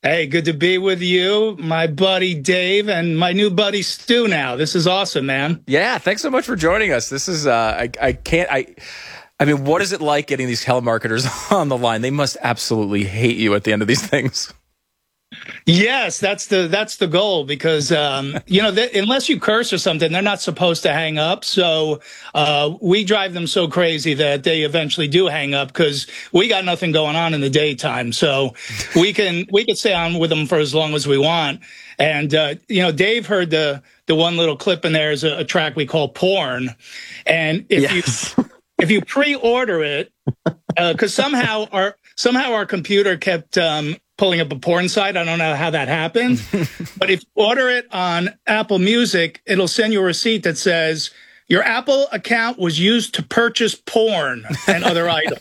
Hey, good to be with you, my buddy Dave, and my new buddy Stu now. This is awesome, man. Yeah, thanks so much for joining us. This is I mean, what is it like getting these telemarketers on the line? They must absolutely hate you at the end of these things. Yes, that's the goal because unless you curse or something, they're not supposed to hang up. So we drive them so crazy that they eventually do hang up because we got nothing going on in the daytime. So we can stay on with them for as long as we want. And Dave heard the one little clip in there is a track we call Porn, and if you pre-order it, because somehow our computer kept pulling up a porn site. I don't know how that happened, but if you order it on Apple Music, it'll send you a receipt that says your Apple account was used to purchase porn and other items.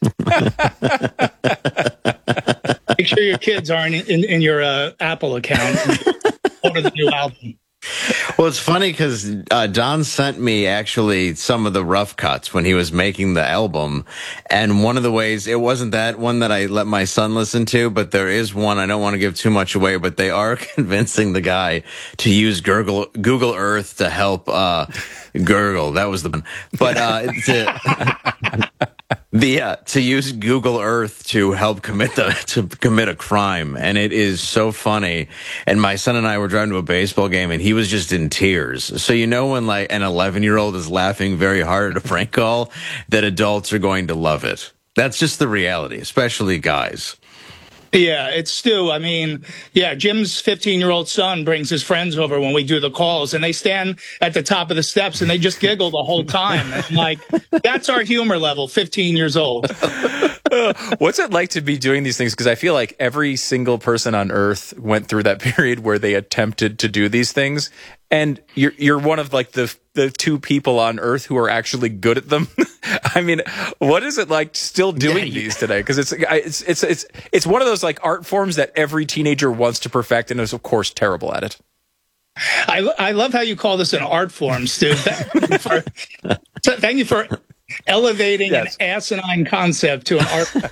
Make sure your kids aren't in your Apple account. Order the new album. Well, it's funny because Don sent me actually some of the rough cuts when he was making the album. And one of the ways, it wasn't that one that I let my son listen to, but there is one, I don't want to give too much away, but they are convincing the guy to use Google Earth to help gurgle. That was the one. But to use Google Earth to help commit a crime, and it is so funny. And my son and I were driving to a baseball game, and he was just in tears. So when like an 11-year-old is laughing very hard at a prank call, that adults are going to love it. That's just the reality, especially guys. Yeah, it's Stu. I mean, yeah, Jim's 15-year-old son brings his friends over when we do the calls, and they stand at the top of the steps and they just giggle the whole time. And like, that's our humor level, 15 years old. What's it like to be doing these things? Because I feel like every single person on Earth went through that period where they attempted to do these things, and you're one of like the two people on Earth who are actually good at them. I mean, what is it like still doing these today? Because it's one of those like art forms that every teenager wants to perfect and is of course terrible at it. I love how you call this an art form, Stu. Thank you for elevating an asinine concept to an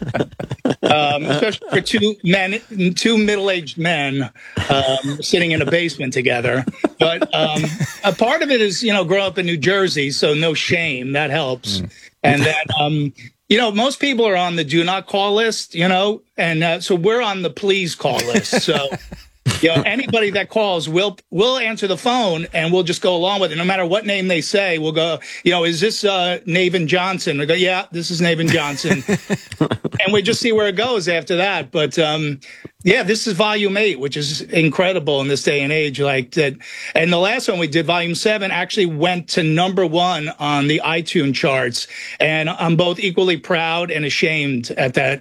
art, especially for two middle-aged men sitting in a basement together. But a part of it is, grow up in New Jersey, so no shame. That helps. And then, most people are on the do not call list, and so we're on the please call list. So. Anybody that calls, we'll answer the phone and we'll just go along with it. No matter what name they say, we'll go, is this Navin Johnson? We go, yeah, this is Navin Johnson. And we just see where it goes after that. But this is volume 8, which is incredible in this day and age like that. And the last one we did, volume 7, actually went to #1 on the iTunes charts. And I'm both equally proud and ashamed at that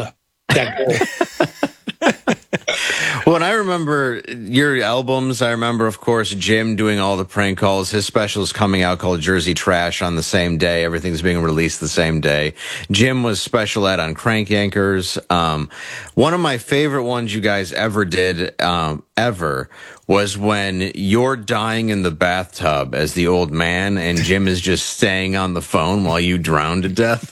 goal. Well, and I remember your albums. I remember, of course, Jim doing all the prank calls. His special's coming out called Jersey Trash on the same day. Everything's being released the same day. Jim was special ed on Crank Yankers. One of my favorite ones you guys ever did, was when you're dying in the bathtub as the old man and Jim is just staying on the phone while you drown to death.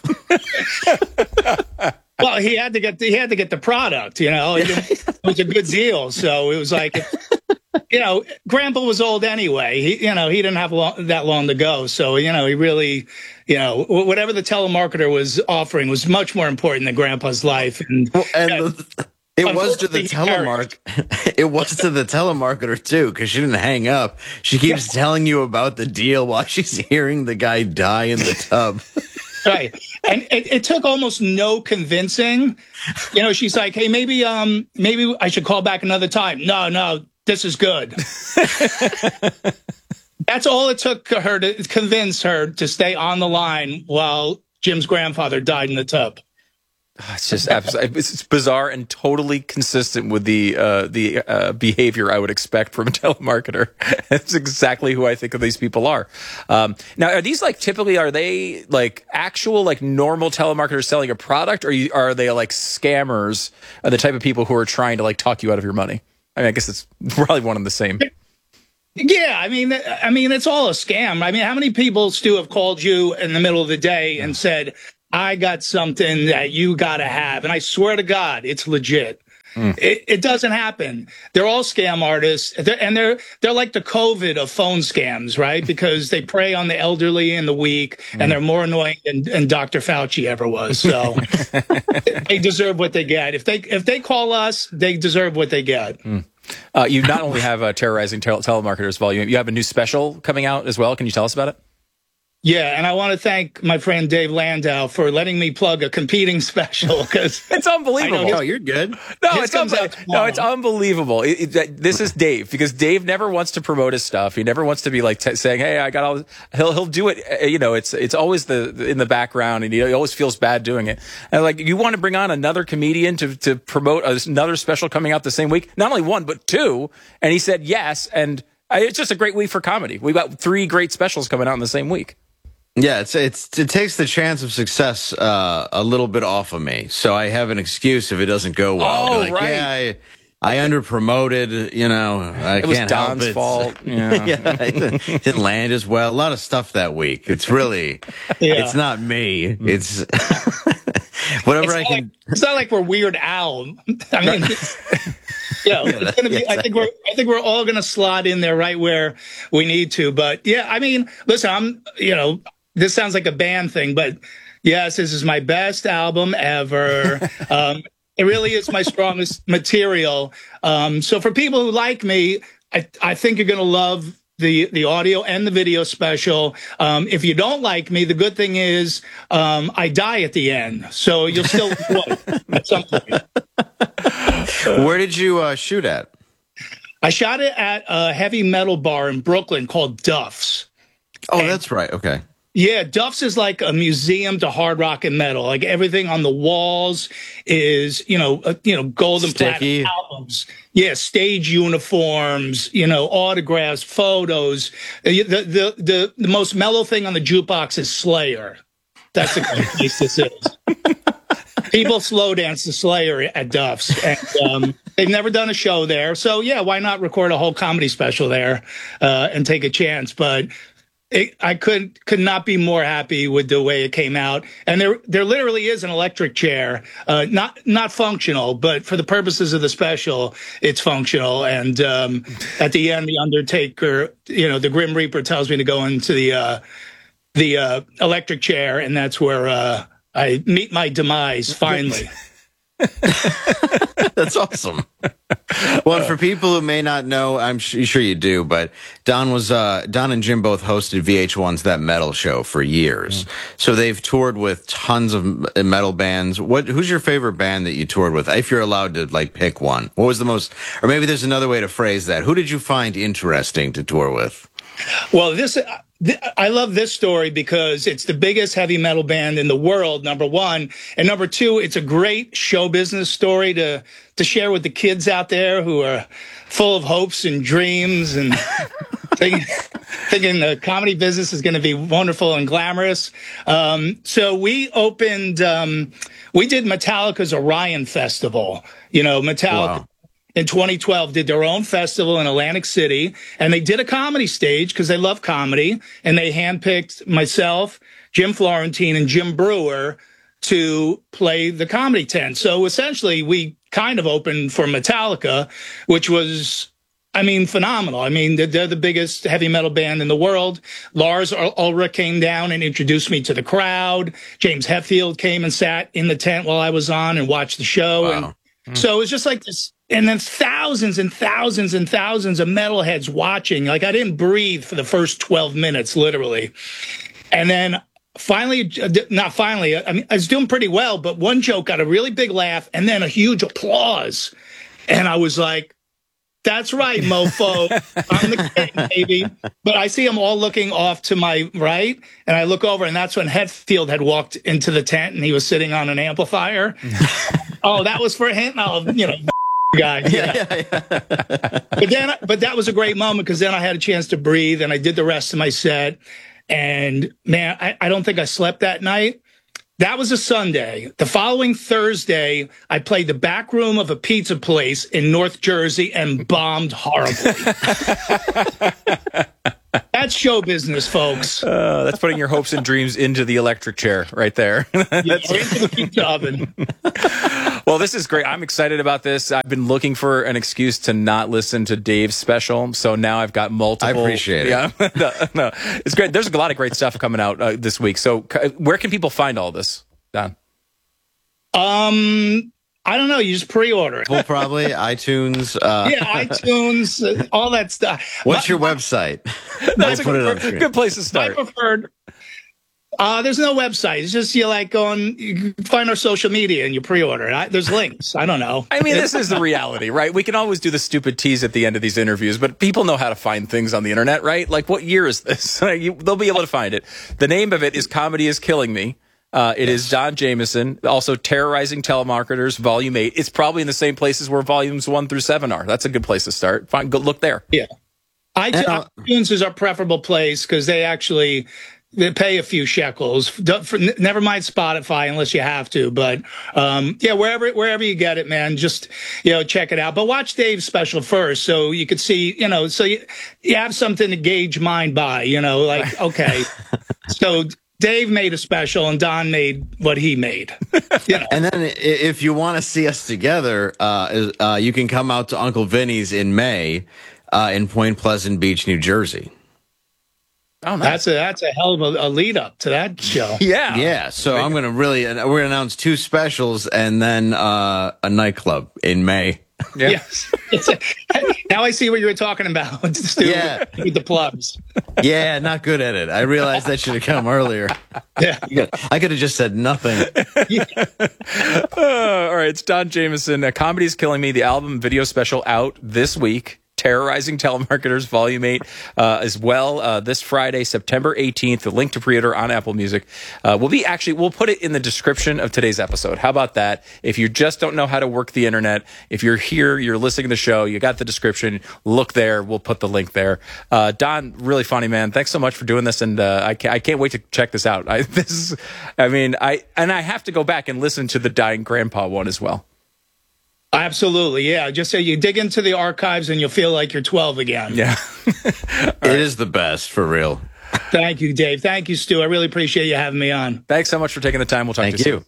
Well, he had to get the product, It was a good deal, so it was like, Grandpa was old anyway. He didn't have that long to go, so he really, whatever the telemarketer was offering was much more important than Grandpa's life. It was to the telemarketer too, because she didn't hang up. She keeps telling you about the deal while she's hearing the guy die in the tub. Right. And it took almost no convincing. She's like, hey, maybe I should call back another time. No, this is good. That's all it took her to convince her to stay on the line while Jim's grandfather died in the tub. It's just it's bizarre and totally consistent with the behavior I would expect from a telemarketer. It's exactly who I think of these people are. Now, are these are they like actual like normal telemarketers selling a product, or are they like scammers, the type of people who are trying to like talk you out of your money? I mean, I guess it's probably one and the same. Yeah, I mean, it's all a scam. I mean, how many people, Stu, have called you in the middle of the day and said, I got something that you got to have. And I swear to God, it's legit. It doesn't happen. They're all scam artists, they're like the COVID of phone scams, right? Because they prey on the elderly and the weak, and they're more annoying than Dr. Fauci ever was. So they deserve what they get. If they call us, they deserve what they get. You not only have Terrorizing Telemarketers volume, you have a new special coming out as well. Can you tell us about it? Yeah, and I want to thank my friend Dave Landau for letting me plug a competing special, because it's unbelievable. Oh, you're good. No, it's unbelievable. This is Dave, because Dave never wants to promote his stuff. He never wants to be like saying, "Hey, I got all." He'll do it. It's always in the background, and he always feels bad doing it. And like, you want to bring on another comedian to promote another special coming out the same week, not only one but two, and he said yes. And it's just a great week for comedy. We've got 3 great specials coming out in the same week. Yeah, it takes the chance of success a little bit off of me, so I have an excuse if it doesn't go well. Oh, like, right. Yeah, I underpromoted. I can't help it. It was Don's fault. Yeah, yeah, it didn't land as well. A lot of stuff that week. It's really, it's not me. It's whatever I can. It's not like we're Weird Al. I mean. It's going to be. I think we're all going to slot in there right where we need to. But yeah, I mean, listen, this sounds like a band thing, but yes, this is my best album ever. It really is my strongest material. So for people who like me, I think you're going to love the audio and the video special. If you don't like me, the good thing is I die at the end, so you'll still at some point. Where did you shoot at? I shot it at a heavy metal bar in Brooklyn called Duff's. Oh, that's right. Okay. Yeah, Duff's is like a museum to hard rock and metal. Like, everything on the walls is, golden platinum albums. Yeah, stage uniforms, autographs, photos. The most mellow thing on the jukebox is Slayer. That's the kind of place this is. People slow dance to Slayer at Duff's, and they've never done a show there. So yeah, why not record a whole comedy special there and take a chance? But I could not be more happy with the way it came out. And there literally is an electric chair, not functional, but for the purposes of the special, it's functional. And at the end, the Undertaker, the Grim Reaper, tells me to go into the electric chair, and that's where I meet my demise finally. That's awesome. Well, for people who may not know, I'm sure you do, but Don and Jim both hosted VH1's That Metal Show for years. So they've toured with tons of metal bands. Who's your favorite band that you toured with? If you're allowed to pick one, what was the most, or maybe there's another way to phrase that. Who did you find interesting to tour with? Well, I love this story because it's the biggest heavy metal band in the world, number one. And number two, it's a great show business story to share with the kids out there who are full of hopes and dreams and thinking the comedy business is going to be wonderful and glamorous. So we opened, we did Metallica's Orion Festival. Metallica. Wow. In 2012, did their own festival in Atlantic City, and they did a comedy stage because they love comedy, and they handpicked myself, Jim Florentine, and Jim Brewer to play the comedy tent. So essentially, we kind of opened for Metallica, which was, phenomenal. They're the biggest heavy metal band in the world. Lars Ulrich came down and introduced me to the crowd. James Hetfield came and sat in the tent while I was on and watched the show. Wow. And so it was just like this. And then thousands and thousands and thousands of metalheads watching. Like, I didn't breathe for the first 12 minutes, literally. And then I was doing pretty well, but one joke got a really big laugh and then a huge applause. And I was like, that's right, mofo. I'm the king, baby. But I see them all looking off to my right, and I look over, and that's when Hetfield had walked into the tent, and he was sitting on an amplifier. Oh, that was for him? Oh, guy. Yeah. But that was a great moment, because then I had a chance to breathe, and I did the rest of my set. And man, I don't think I slept that night. That was a Sunday. The following Thursday, I played the back room of a pizza place in North Jersey and bombed horribly. That's show business, folks. That's putting your hopes and dreams into the electric chair right there. Into the pizza oven. Well, this is great. I'm excited about this. I've been looking for an excuse to not listen to Dave's special, so now I've got multiple. I appreciate it. Yeah, no, it's great. There's a lot of great stuff coming out this week. So, where can people find all this, Don? I don't know. You just pre-order it. Well, probably iTunes. iTunes, all that stuff. What's your website? That's a good place to My start. preferred. There's no website. It's just you find our social media and you pre-order it. There's links. I don't know. I mean, this is the reality, right? We can always do the stupid tease at the end of these interviews, but people know how to find things on the internet, right? Like, what year is this? They'll be able to find it. The name of it is Comedy is Killing Me. It is Don Jamieson, also Terrorizing Telemarketers, Volume 8. It's probably in the same places where Volumes 1 through 7 are. That's a good place to start. Fine, go look there. Yeah. iTunes is our preferable place because they pay a few shekels. Never mind Spotify unless you have to. But wherever you get it, man, just check it out. But watch Dave's special first, so you could see, so you have something to gauge mine by. Okay, so Dave made a special and Don made what he made. And then if you want to see us together, you can come out to Uncle Vinny's in May in Point Pleasant Beach, New Jersey. Oh, nice. That's a hell of a lead up to that show. Yeah. So we're going to announce 2 specials and then a nightclub in May. Yeah. Yes. Now I see what you were talking about. Yeah. With the plugs. Yeah, not good at it. I realized that should have come earlier. Yeah. I could have just said nothing. All right, it's Don Jamieson. Comedy is Killing Me, the album video special out this week. Terrorizing Telemarketers, Volume 8, as well, this Friday, September 18th. The link to pre-order on Apple Music. We'll put it in the description of today's episode. How about that? If you just don't know how to work the internet, if you're here, you're listening to the show, you got the description, look there. We'll put the link there. Don, really funny, man. Thanks so much for doing this, and I can't wait to check this out. I have to go back and listen to the Dying Grandpa one as well. Absolutely, yeah. Just so you dig into the archives and you'll feel like you're 12 again. Yeah. It is the best, for real. Thank you, Dave. Thank you, Stu. I really appreciate you having me on. Thanks so much for taking the time. We'll talk to you soon.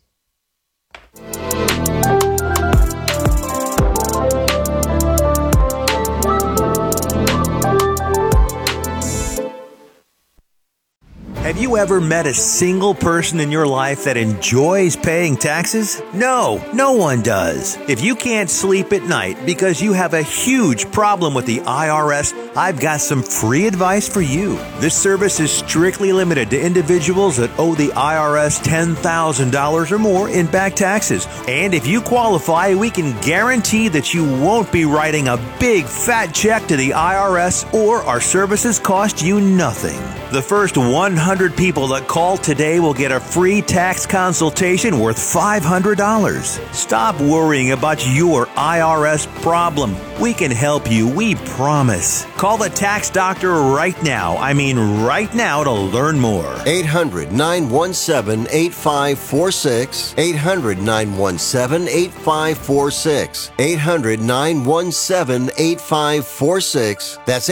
Have you ever met a single person in your life that enjoys paying taxes? No, no one does. If you can't sleep at night because you have a huge problem with the IRS, I've got some free advice for you. This service is strictly limited to individuals that owe the IRS $10,000 or more in back taxes. And if you qualify, we can guarantee that you won't be writing a big fat check to the IRS, or our services cost you nothing. The first 100 people that call today will get a free tax consultation worth $500. Stop worrying about your IRS problem. We can help you, we promise. Call the tax doctor right now. I mean right now, to learn more. 800-917-8546. 800-917-8546. 800-917-8546. That's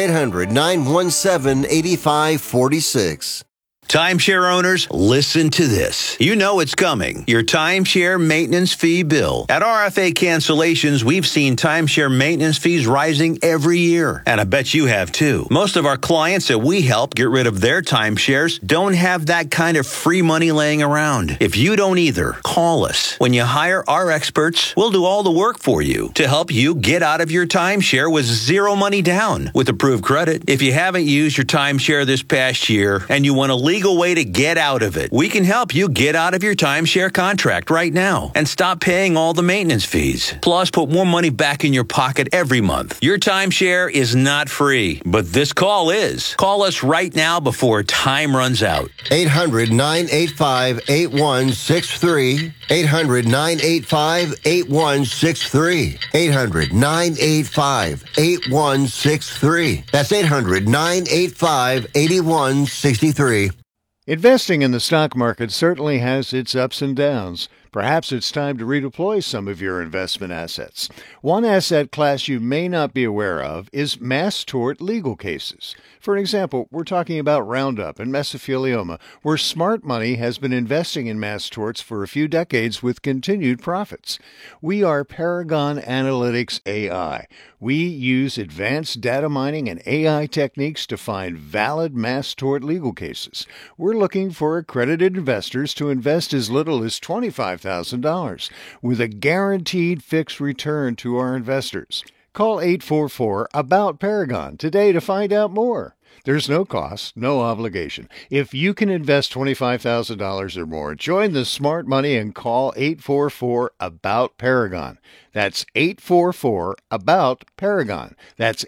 800-917-8546. Timeshare owners, listen to this. You know it's coming. Your timeshare maintenance fee bill. At RFA Cancellations, we've seen timeshare maintenance fees rising every year. And I bet you have too. Most of our clients that we help get rid of their timeshares don't have that kind of free money laying around. If you don't either, call us. When you hire our experts, we'll do all the work for you to help you get out of your timeshare with zero money down with approved credit. If you haven't used your timeshare this past year and you want a legal way to get out of it, we can help you get out of your timeshare contract right now and stop paying all the maintenance fees. Plus, put more money back in your pocket every month. Your timeshare is not free, but this call is. Call us right now before time runs out. 800-985-8163. 800-985-8163. 800-985-8163. That's 800-985-8163. Investing in the stock market certainly has its ups and downs, Perhaps it's time to redeploy some of your investment assets. One asset class you may not be aware of is mass tort legal cases. For example, we're talking about Roundup and mesothelioma, where smart money has been investing in mass torts for a few decades with continued profits. We are Paragon Analytics AI. We use advanced data mining and AI techniques to find valid mass tort legal cases. We're looking for accredited investors to invest as little as $25,000 with a guaranteed fixed return to our investors. Call 844-ABOUT-PARAGON today to find out more. There's no cost, no obligation. If you can invest $25,000 or more, join the smart money and call 844-ABOUT-PARAGON. That's 844-ABOUT-PARAGON. That's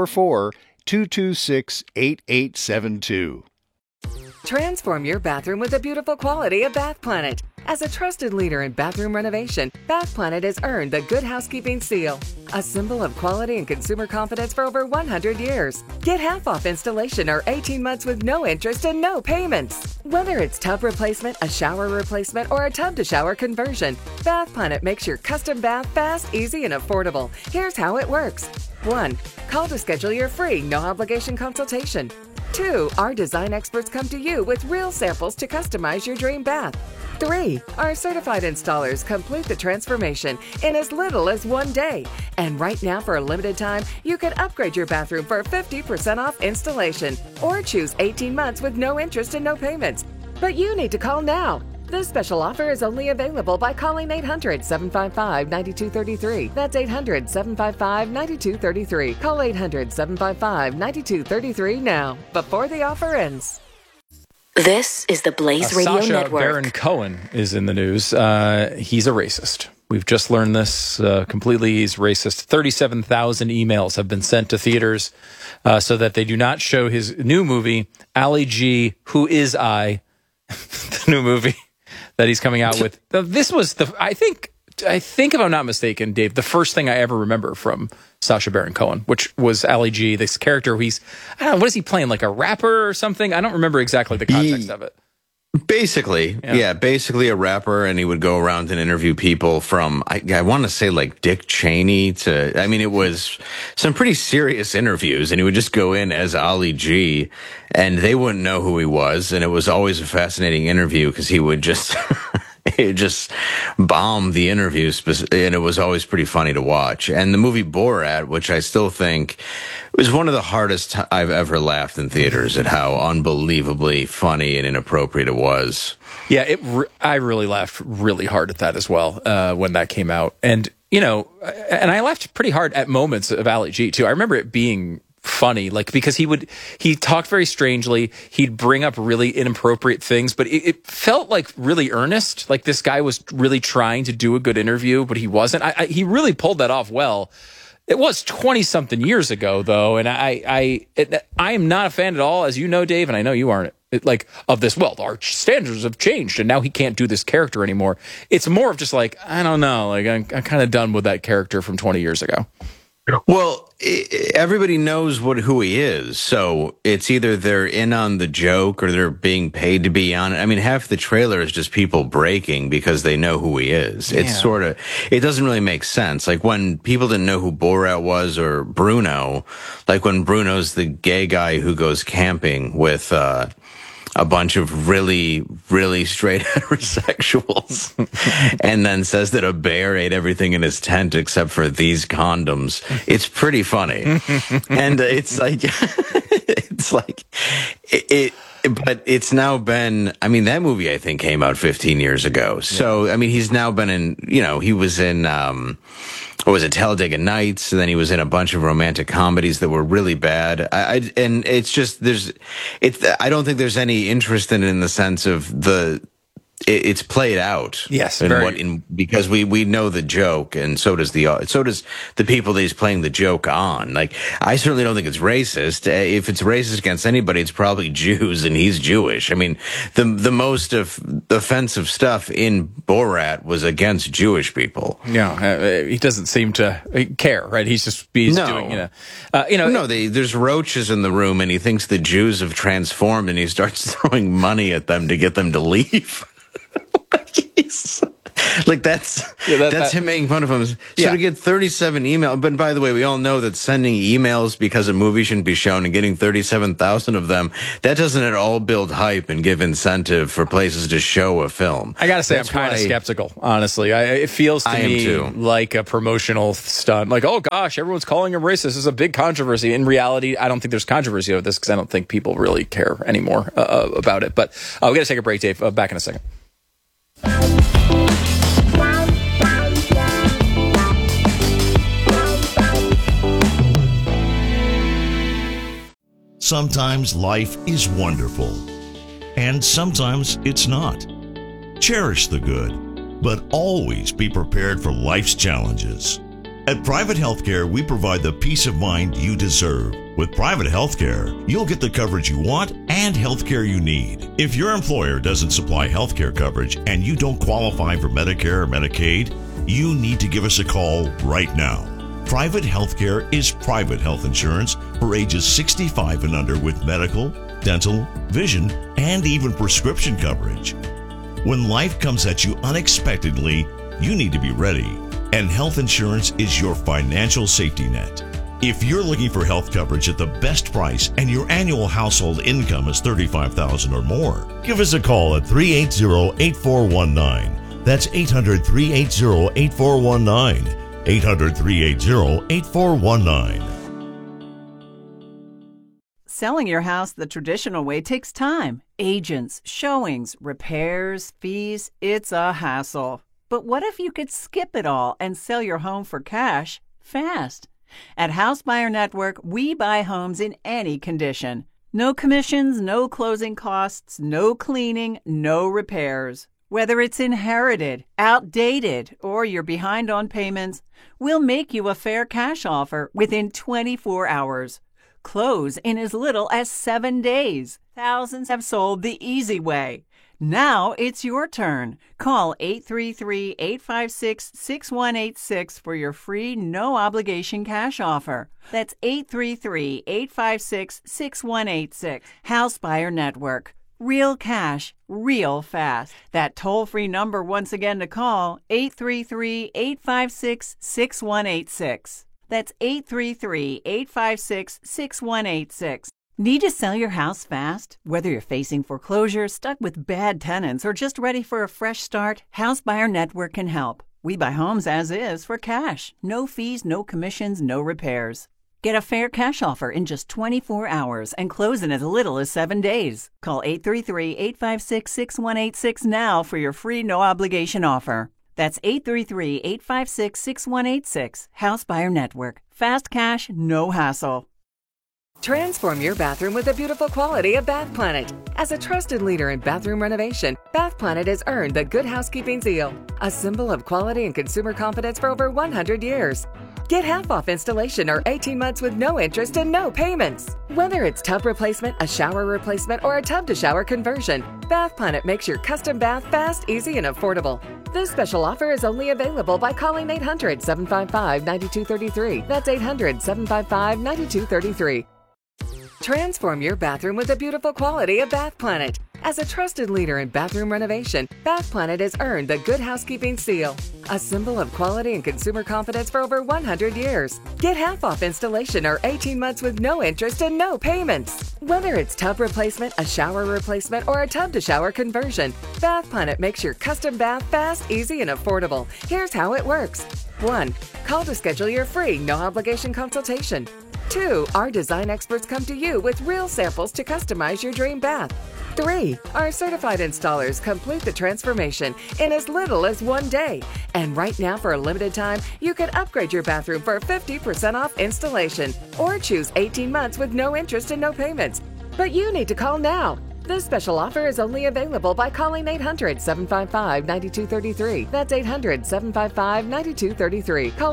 844-226-8872. Transform your bathroom with the beautiful quality of Bath Planet. As a trusted leader in bathroom renovation, Bath Planet has earned the Good Housekeeping seal, a symbol of quality and consumer confidence for over 100 years. Get half off installation or 18 months with no interest and no payments. Whether it's tub replacement, a shower replacement, or a tub-to-shower conversion, Bath Planet makes your custom bath fast, easy, and affordable. Here's how it works. 1. Call to schedule your free, no-obligation consultation. 2. Our design experts come to you with real samples to customize your dream bath. 3. Our certified installers complete the transformation in as little as 1 day. And right now, for a limited time, you can upgrade your bathroom for 50% off installation or choose 18 months with no interest and no payments. But you need to call now. This special offer is only available by calling 800-755-9233. That's 800-755-9233. Call 800-755-9233 now, before the offer ends. This is the Blaze Radio Sacha Network. Baron Cohen is in the news. He's a racist. We've just learned this completely. He's racist. 37,000 emails have been sent to theaters so that they do not show his new movie, Ali G, Who Is I? The new movie that he's coming out with. This was I think if I'm not mistaken, Dave, the first thing I ever remember from Sacha Baron Cohen, which was Ali G, this character I don't know, what is he playing, like a rapper or something? I don't remember exactly the context of it. Basically, basically a rapper, and he would go around and interview people from, I want to say like Dick Cheney to, I mean, it was some pretty serious interviews, and he would just go in as Ali G, and they wouldn't know who he was, and it was always a fascinating interview because he would just, he just bombed the interviews, and it was always pretty funny to watch. And the movie Borat, which I still think was one of the hardest I've ever laughed in theaters at how unbelievably funny and inappropriate it was. Yeah, I really laughed really hard at that as well when that came out. And, you know, and I laughed pretty hard at moments of Ali G, too. I remember it being funny, like, because he talked very strangely. He'd bring up really inappropriate things, but it felt like really earnest. Like this guy was really trying to do a good interview, but he wasn't. He really pulled that off well. It was 20-something years ago, though, and I am not a fan at all, as you know, Dave, and I know you aren't, of this. Well, our standards have changed, and now he can't do this character anymore. It's more of just like, I don't know, like I'm kind of done with that character from 20 years ago. Well, everybody knows who he is, so it's either they're in on the joke or they're being paid to be on it. I mean, half the trailer is just people breaking because they know who he is. Yeah. It's sort of, it doesn't really make sense. Like when people didn't know who Borat was or Bruno, like when Bruno's the gay guy who goes camping with a bunch of really, really straight heterosexuals and then says that a bear ate everything in his tent except for these condoms. It's pretty funny. And but it's now been, I mean, that movie I think came out 15 years ago. So, I mean, he's now been in, you know, he was in, what was it, Talladega Nights, and then he was in a bunch of romantic comedies that were really bad. And it's just, I don't think there's any interest in it in the sense of it's played out. Yes, because we know the joke, and so does the people that he's playing the joke on. Like, I certainly don't think it's racist. If it's racist against anybody, it's probably Jews, and he's Jewish. I mean, the most offensive stuff in Borat was against Jewish people. Yeah, he doesn't seem to care, right? He's doing, No, there's roaches in the room, and he thinks the Jews have transformed, and he starts throwing money at them to get them to leave. Like that's him making fun of him. So to get 37 emails, but by the way, we all know that sending emails because a movie shouldn't be shown and getting 37,000 of them, that doesn't at all build hype and give incentive for places to show a film. I gotta say, I'm kind of skeptical, honestly. It feels to me like a promotional stunt. Like, oh gosh, everyone's calling him racist. This is a big controversy. In reality, I don't think there's controversy over this because I don't think people really care anymore about it. But we gotta take a break, Dave. Back in a second. Sometimes life is wonderful, and sometimes it's not. Cherish the good, but always be prepared for life's challenges. At Private Healthcare, we provide the peace of mind you deserve. With Private Healthcare, you'll get the coverage you want and healthcare you need. If your employer doesn't supply healthcare coverage and you don't qualify for Medicare or Medicaid, you need to give us a call right now. Private Healthcare is private health insurance for ages 65 and under with medical, dental, vision, and even prescription coverage. When life comes at you unexpectedly, you need to be ready, and health insurance is your financial safety net. If you're looking for health coverage at the best price and your annual household income is $35,000 or more, give us a call at 380-8419. That's 800-380-8419. 800-380-8419. Selling your house the traditional way takes time. Agents, showings, repairs, fees, it's a hassle. But what if you could skip it all and sell your home for cash fast? At House Buyer Network, we buy homes in any condition. No commissions, no closing costs, no cleaning, no repairs. Whether it's inherited, outdated, or you're behind on payments, we'll make you a fair cash offer within 24 hours. Close in as little as 7 days. Thousands have sold the easy way. Now it's your turn. Call 833-856-6186 for your free, no-obligation cash offer. That's 833-856-6186. House Buyer Network. Real cash, real fast. That toll-free number once again to call, 833-856-6186. That's 833-856-6186. Need to sell your house fast? Whether you're facing foreclosure, stuck with bad tenants, or just ready for a fresh start, House Buyer Network can help. We buy homes as is for cash. No fees, no commissions, no repairs. Get a fair cash offer in just 24 hours and close in as little as 7 days. Call 833-856-6186 now for your free no-obligation offer. That's 833-856-6186. House Buyer Network. Fast cash, no hassle. Transform your bathroom with the beautiful quality of Bath Planet. As a trusted leader in bathroom renovation, Bath Planet has earned the Good Housekeeping seal, a symbol of quality and consumer confidence for over 100 years. Get half off installation or 18 months with no interest and no payments. Whether it's tub replacement, a shower replacement, or a tub-to-shower conversion, Bath Planet makes your custom bath fast, easy, and affordable. This special offer is only available by calling 800-755-9233. That's 800-755-9233. Transform your bathroom with the beautiful quality of Bath Planet. As a trusted leader in bathroom renovation, Bath Planet has earned the Good Housekeeping seal, a symbol of quality and consumer confidence for over 100 years. Get half off installation or 18 months with no interest and no payments. Whether it's tub replacement, a shower replacement, or a tub-to-shower conversion, Bath Planet makes your custom bath fast, easy, and affordable. Here's how it works. 1. Call to schedule your free, no-obligation consultation. 2. Our design experts come to you with real samples to customize your dream bath. 3. Our certified installers complete the transformation in as little as 1 day. And right now, for a limited time, you can upgrade your bathroom for 50% off installation or choose 18 months with no interest and no payments. But you need to call now. This special offer is only available by calling 800-755-9233. That's 800-755-9233. Call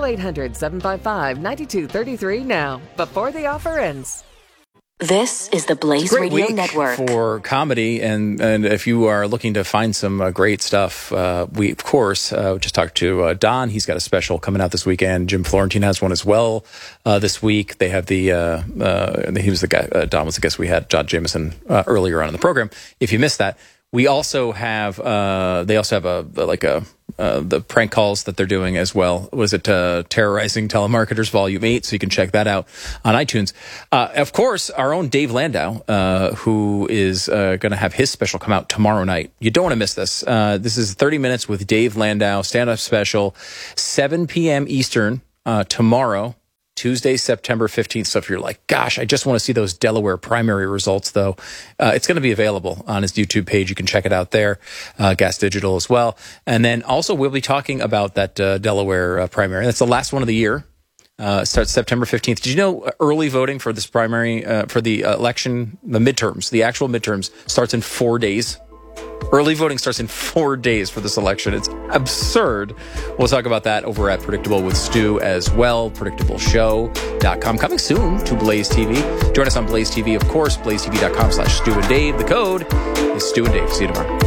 800-755-9233 now, before the offer ends. This is the Blaze Radio Network. For comedy, and if you are looking to find some great stuff, we, of course, just talked to Don. He's got a special coming out this weekend. Jim Florentine has one as well this week. They have he was the guy, Don was the guest we had, John Jameson, earlier on in the program. If you missed that, We also have they also have the prank calls that they're doing as well. Was it Terrorizing Telemarketers Volume 8? So you can check that out on iTunes. Of course, our own Dave Landau, who is going to have his special come out tomorrow night. You don't want to miss this. This is 30 minutes with Dave Landau, stand-up special, 7 p.m. Eastern tomorrow, Tuesday, September 15th. So if you're like, gosh, I just want to see those Delaware primary results, though, it's going to be available on his YouTube page. You can check it out there, Gas Digital as well. And then also we'll be talking about that Delaware primary. That's the last one of the year. Starts September 15th. Did you know early voting for this primary, for the election, the midterms, the actual midterms, starts in 4 days? Early voting starts in 4 days for this election. It's absurd. We'll talk about that over at Predictable with Stu as well. PredictableShow.com. Coming soon to Blaze TV. Join us on Blaze TV, of course. BlazeTV.com/Stu and Dave. The code is Stu and Dave. See you tomorrow.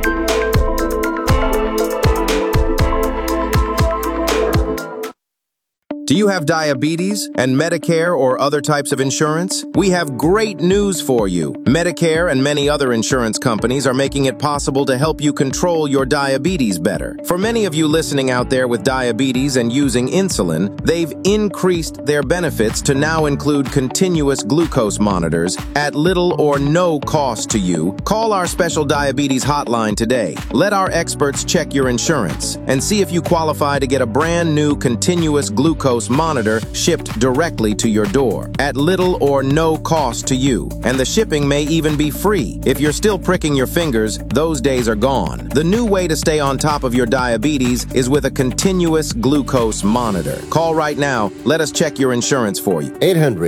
Do you have diabetes and Medicare or other types of insurance? We have great news for you. Medicare and many other insurance companies are making it possible to help you control your diabetes better. For many of you listening out there with diabetes and using insulin, they've increased their benefits to now include continuous glucose monitors at little or no cost to you. Call our special diabetes hotline today. Let our experts check your insurance and see if you qualify to get a brand new continuous glucose monitor shipped directly to your door at little or no cost to you. And the shipping may even be free. If you're still pricking your fingers, those days are gone. The new way to stay on top of your diabetes is with a continuous glucose monitor. Call right now. Let us check your insurance for you.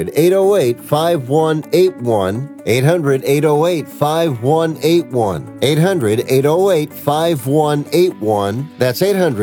800-808-5181. 800-808-5181. 800-808-5181. That's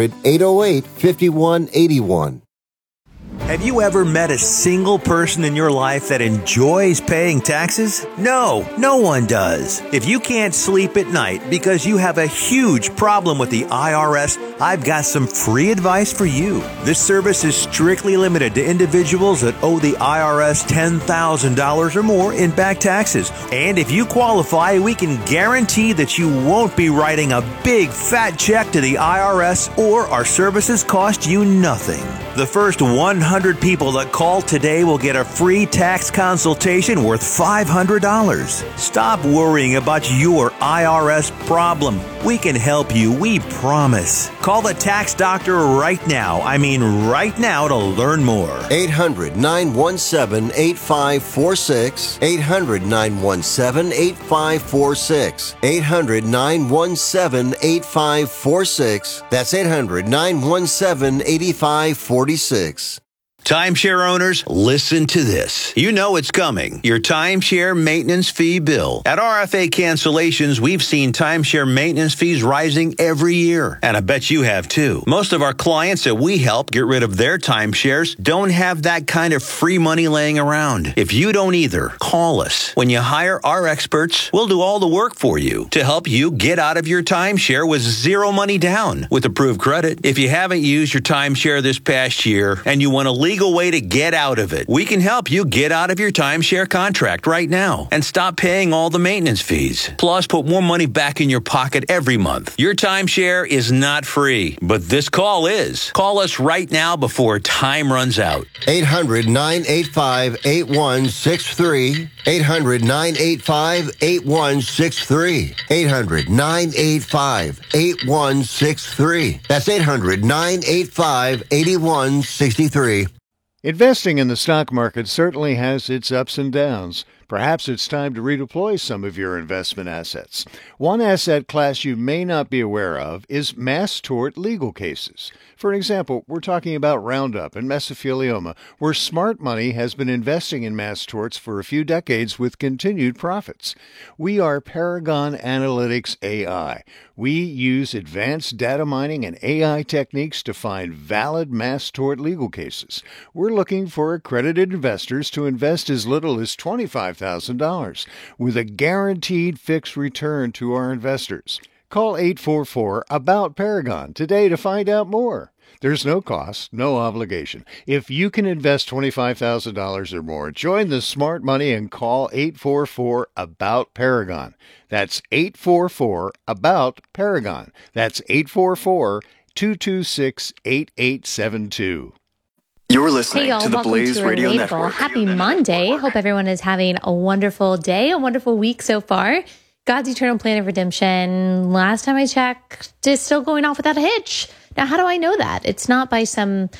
800-808-5181. Have you ever met a single person in your life that enjoys paying taxes? No, no one does. If you can't sleep at night because you have a huge problem with the IRS, I've got some free advice for you. This service is strictly limited to individuals that owe the IRS $10,000 or more in back taxes. And if you qualify, we can guarantee that you won't be writing a big fat check to the IRS, or our services cost you nothing. The first 100 people that call today will get a free tax consultation worth $500. Stop worrying about your IRS problem. We can help you, we promise. Call the tax doctor right now. I mean right now, to learn more. 800-917-8546. 800-917-8546. 800-917-8546. That's 800-917-8546. Timeshare owners, listen to this. You know it's coming. Your timeshare maintenance fee bill. At RFA Cancellations, we've seen timeshare maintenance fees rising every year. And I bet you have too. Most of our clients that we help get rid of their timeshares don't have that kind of free money laying around. If you don't either, call us. When you hire our experts, we'll do all the work for you to help you get out of your timeshare with zero money down with approved credit. If you haven't used your timeshare this past year and you want a legal way to get out of it, we can help you get out of your timeshare contract right now and stop paying all the maintenance fees. Plus, put more money back in your pocket every month. Your timeshare is not free, but this call is. Call us right now before time runs out. 800-985-8163. 800-985-8163. 800-985-8163. That's 800-985-8163. Investing in the stock market certainly has its ups and downs. Perhaps it's time to redeploy some of your investment assets. One asset class you may not be aware of is mass tort legal cases. For example, we're talking about Roundup and mesothelioma, where smart money has been investing in mass torts for a few decades with continued profits. We are Paragon Analytics AI. We use advanced data mining and AI techniques to find valid mass tort legal cases. We're looking for accredited investors to invest as little as $25,000 with a guaranteed fixed return to our investors. Call 844-ABOUT-PARAGON today to find out more. There's no cost, no obligation. If you can invest $25,000 or more, join the smart money and call 844-ABOUT-PARAGON. That's 844-ABOUT-PARAGON. That's 844-226-8872. You're listening to the Blaze Radio Network. Happy Monday. Hope everyone is having a wonderful day, a wonderful week so far. God's eternal plan of redemption, last time I checked, is still going off without a hitch. Now, how do I know that? It's not by some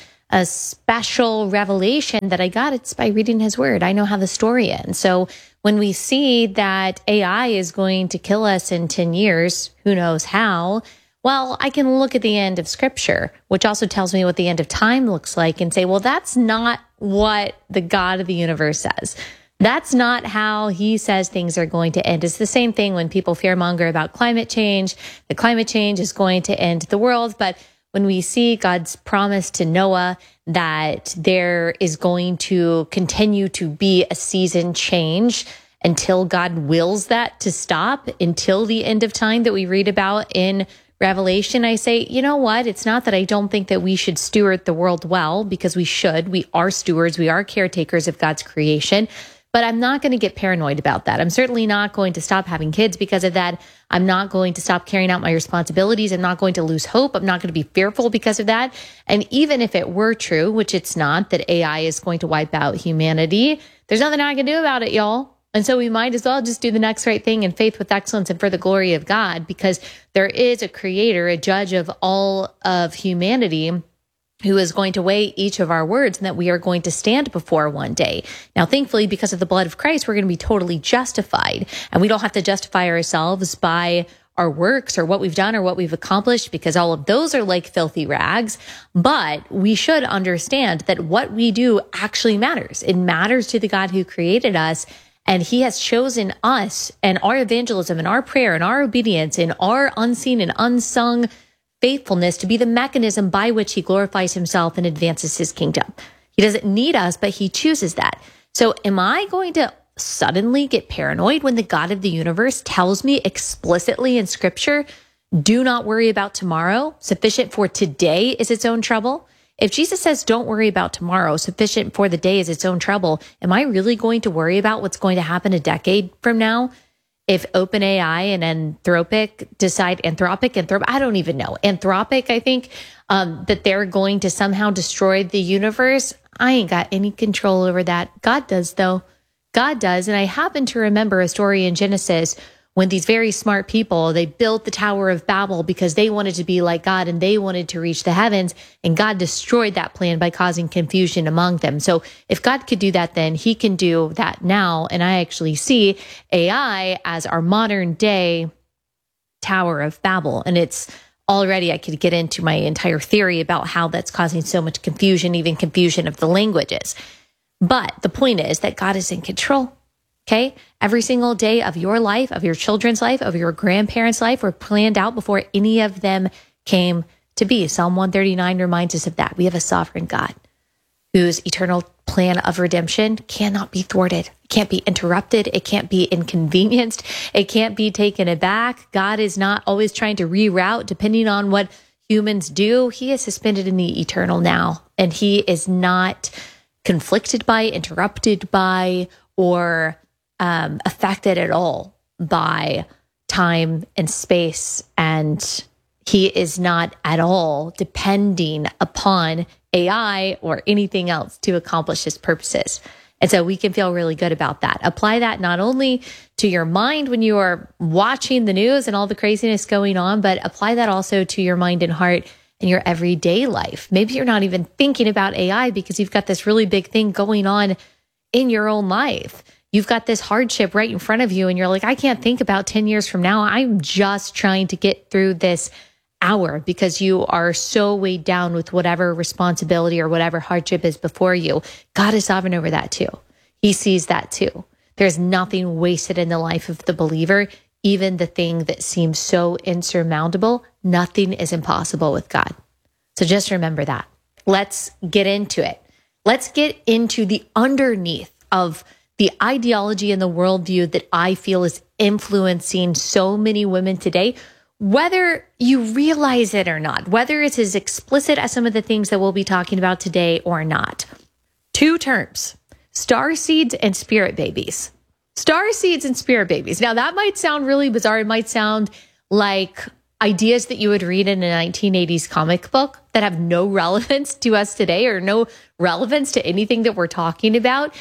special revelation that I got. It's by reading his word. I know how the story ends. So when we see that AI is going to kill us in 10 years, who knows how? Well, I can look at the end of scripture, which also tells me what the end of time looks like, and say, well, that's not what the God of the universe says. That's not how he says things are going to end. It's the same thing when people fearmonger about climate change. The climate change is going to end the world. But when we see God's promise to Noah that there is going to continue to be a season change until God wills that to stop, until the end of time that we read about in Revelation, I say, you know what? It's not that I don't think that we should steward the world well, because we should. We are stewards. We are caretakers of God's creation. But I'm not going to get paranoid about that. I'm certainly not going to stop having kids because of that. I'm not going to stop carrying out my responsibilities. I'm not going to lose hope. I'm not going to be fearful because of that. And even if it were true, which it's not, that AI is going to wipe out humanity, there's nothing I can do about it, y'all. And so we might as well just do the next right thing in faith with excellence and for the glory of God, because there is a creator, a judge of all of humanity, who is going to weigh each of our words and that we are going to stand before one day. Now, thankfully, because of the blood of Christ, we're going to be totally justified. And we don't have to justify ourselves by our works or what we've done or what we've accomplished, because all of those are like filthy rags. But we should understand that what we do actually matters. It matters to the God who created us. And he has chosen us and our evangelism and our prayer and our obedience and our unseen and unsung faithfulness to be the mechanism by which he glorifies himself and advances his kingdom. He doesn't need us, but he chooses that. So am I going to suddenly get paranoid when the God of the universe tells me explicitly in scripture, do not worry about tomorrow, sufficient for today is its own trouble? If Jesus says, don't worry about tomorrow, sufficient for the day is its own trouble, am I really going to worry about what's going to happen a decade from now? If OpenAI and Anthropic decide, I don't even know. Anthropic, I think, that they're going to somehow destroy the universe. I ain't got any control over that. God does, though. God does. And I happen to remember a story in Genesis when these very smart people, they built the Tower of Babel because they wanted to be like God and they wanted to reach the heavens, and God destroyed that plan by causing confusion among them. So if God could do that then, he can do that now. And I actually see AI as our modern day Tower of Babel. And it's already, I could get into my entire theory about how that's causing so much confusion, even confusion of the languages. But the point is that God is in control. Okay? Every single day of your life, of your children's life, of your grandparents' life were planned out before any of them came to be. Psalm 139 reminds us of that. We have a sovereign God whose eternal plan of redemption cannot be thwarted. It can't be interrupted. It can't be inconvenienced. It can't be taken aback. God is not always trying to reroute depending on what humans do. He is suspended in the eternal now, and he is not conflicted by, interrupted by, or affected at all by time and space. And he is not at all depending upon AI or anything else to accomplish his purposes. And so we can feel really good about that. Apply that not only to your mind when you are watching the news and all the craziness going on, but apply that also to your mind and heart in your everyday life. Maybe you're not even thinking about AI because you've got this really big thing going on in your own life. You've got this hardship right in front of you and you're like, I can't think about 10 years from now. I'm just trying to get through this hour, because you are so weighed down with whatever responsibility or whatever hardship is before you. God is sovereign over that too. He sees that too. There's nothing wasted in the life of the believer. Even the thing that seems so insurmountable, nothing is impossible with God. So just remember that. Let's get into it. Let's get into the underneath of the ideology and the worldview that I feel is influencing so many women today. whether you realize it or not, whether it's as explicit as some of the things that we'll be talking about today or not. 2 terms, star seeds and spirit babies. Star seeds and spirit babies. Now, that might sound really bizarre. It might sound like ideas that you would read in a 1980s comic book that have no relevance to us today or no relevance to anything that we're talking about.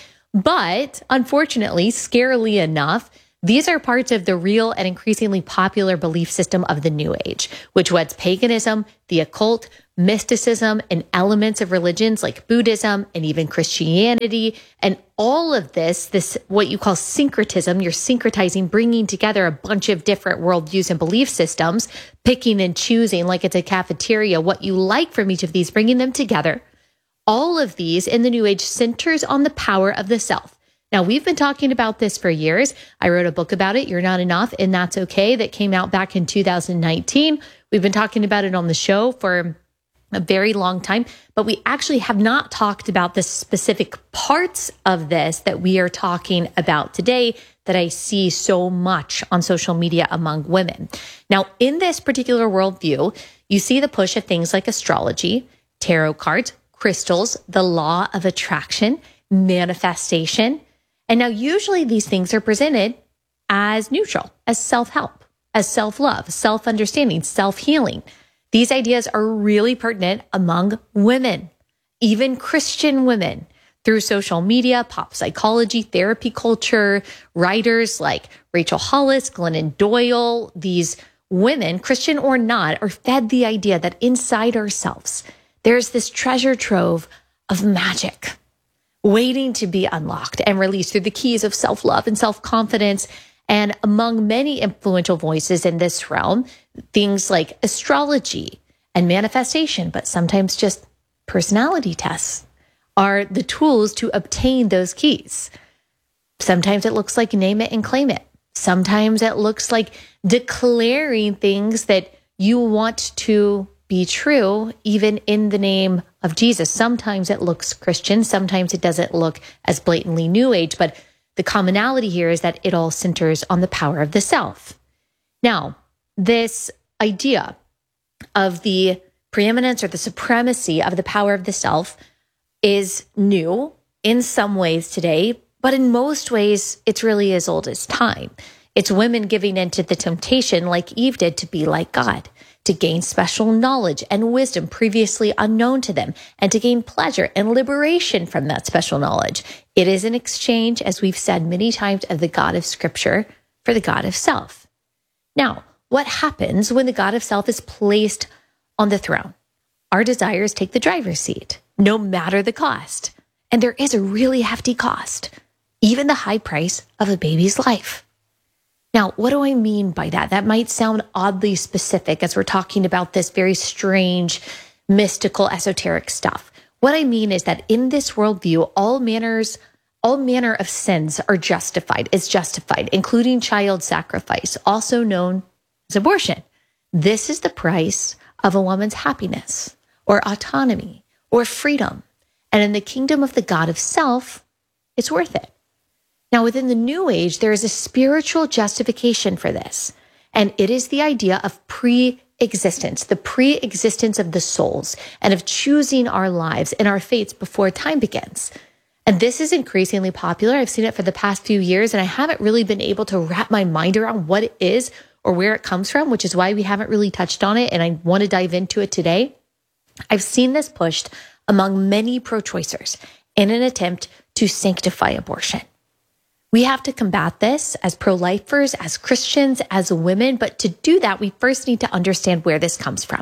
But unfortunately, scarily enough, these are parts of the real and increasingly popular belief system of the New Age, which weds paganism, the occult, mysticism, and elements of religions like Buddhism and even Christianity. And all of this, what you call syncretism, you're syncretizing, bringing together a bunch of different worldviews and belief systems, picking and choosing like it's a cafeteria, what you like from each of these, bringing them together. All of these in the New Age centers on the power of the self. Now, we've been talking about this for years. I wrote a book about it, You're Not Enough, and That's Okay, that came out back in 2019. We've been talking about it on the show for a very long time, but we actually have not talked about the specific parts of this that we are talking about today that I see so much on social media among women. Now, in this particular worldview, you see the push of things like astrology, tarot cards, crystals, the law of attraction, manifestation. And now usually these things are presented as neutral, as self-help, as self-love, self-understanding, self-healing. These ideas are really pertinent among women, even Christian women, through social media, pop psychology, therapy culture, writers like Rachel Hollis, Glennon Doyle. These women, Christian or not, are fed the idea that inside ourselves, there's this treasure trove of magic waiting to be unlocked and released through the keys of self-love and self-confidence. And among many influential voices in this realm, things like astrology and manifestation, but sometimes just personality tests, are the tools to obtain those keys. Sometimes it looks like name it and claim it. Sometimes it looks like declaring things that you want to be true, even in the name of Jesus. Sometimes it looks Christian. Sometimes it doesn't look as blatantly New Age, but the commonality here is that it all centers on the power of the self. Now, this idea of the preeminence or the supremacy of the power of the self is new in some ways today, but in most ways, it's really as old as time. It's women giving into the temptation, like Eve did, to be like God, to gain special knowledge and wisdom previously unknown to them, and to gain pleasure and liberation from that special knowledge. It is an exchange, as we've said many times, of the God of Scripture for the God of self. Now, what happens when the God of self is placed on the throne? Our desires take the driver's seat, no matter the cost. And there is a really hefty cost, even the high price of a baby's life. Now, what do I mean by that? That might sound oddly specific as we're talking about this very strange, mystical, esoteric stuff. What I mean is that in this worldview, all manner of sins are justified. It's justified, including child sacrifice, also known as abortion. This is the price of a woman's happiness or autonomy or freedom. And in the kingdom of the God of self, it's worth it. Now, within the New Age, there is a spiritual justification for this, and it is the idea of pre-existence, the pre-existence of the souls, and of choosing our lives and our fates before time begins. And this is increasingly popular. I've seen it for the past few years, and I haven't really been able to wrap my mind around what it is or where it comes from, which is why we haven't really touched on it, and I want to dive into it today. I've seen this pushed among many pro-choicers in an attempt to sanctify abortion. We have to combat this as pro-lifers, as Christians, as women, but to do that, we first need to understand where this comes from.